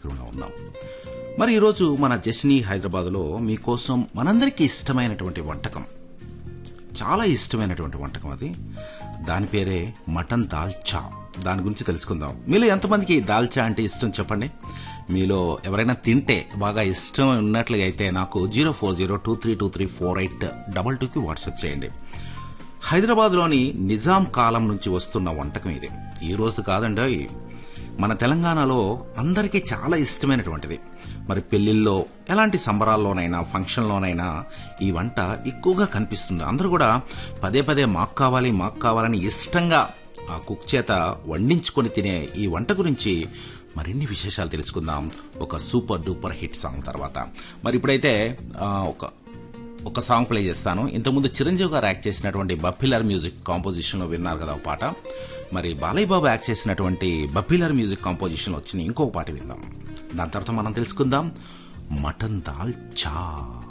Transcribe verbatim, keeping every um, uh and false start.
కార్యక్రమంలో ఉన్నాం. మరి ఈరోజు మన జస్నీ హైదరాబాద్లో మీకోసం మనందరికీ ఇష్టమైనటువంటి వంటకం, చాలా ఇష్టమైనటువంటి వంటకం అది. దాని పేరే మటన్ దాల్చా. దాని గురించి తెలుసుకుందాం. మీలో ఎంతమందికి దాల్చా అంటే ఇష్టం చెప్పండి. మీలో ఎవరైనా తింటే బాగా ఇష్టం ఉన్నట్లుగా అయితే నాకు zero four zero two three two three four eight double టూకి వాట్సాప్ చేయండి. హైదరాబాద్లోని నిజాం కాలం నుంచి వస్తున్న వంటకం ఇది. ఈ రోజు కాదండి, మన తెలంగాణలో అందరికీ చాలా ఇష్టమైనటువంటిది. మరి పెళ్లిల్లో ఎలాంటి సంబరాల్లోనైనా ఫంక్షన్లోనైనా ఈ వంట ఎక్కువగా కనిపిస్తుంది. అందరూ కూడా పదే పదే మాకు కావాలి మాకు కావాలని ఇష్టంగా ఆ కుక్ చేత వండించుకొని తినే ఈ వంట గురించి మరిన్ని విశేషాలు తెలుసుకుందాం ఒక సూపర్ డూపర్ హిట్ సాంగ్ తర్వాత. మరి ఇప్పుడైతే ఒక ఒక సాంగ్ ప్లే చేస్తాను. ఇంతకుముందు చిరంజీవి గారు యాక్ట్ చేసినటువంటి బఫిలర్ మ్యూజిక్ కాంపోజిషన్లో విన్నారు కదా ఒక పాట. మరి బాలయ్య బాబు యాక్ట్ చేసినటువంటి బఫిలర్ మ్యూజిక్ కాంపోజిషన్ వచ్చిన ఇంకొక పాట విందాం. దాని తర్వాత మనం తెలుసుకుందాం మటన్ దాల్ చా.